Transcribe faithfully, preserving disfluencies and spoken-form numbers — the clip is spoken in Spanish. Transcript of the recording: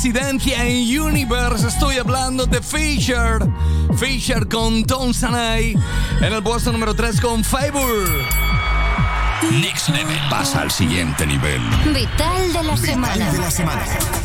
Residencia en Universe. Estoy hablando de Fisher. Fisher con Tom Sanay. En el puesto número tres con Favor. Next Level. Pasa al siguiente nivel. Vital de la semana. Vital de la semana.